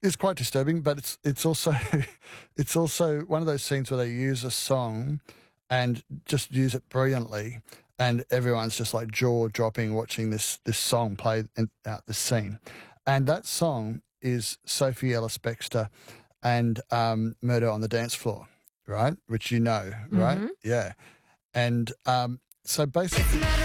is quite disturbing, but it's also it's also one of those scenes where they use a song and just use it brilliantly, and everyone's just like jaw dropping watching this song play out this scene, and that song is Sophie Ellis Bextor and Murder on the Dance Floor, right? Which right? Mm-hmm. Yeah, and so basically.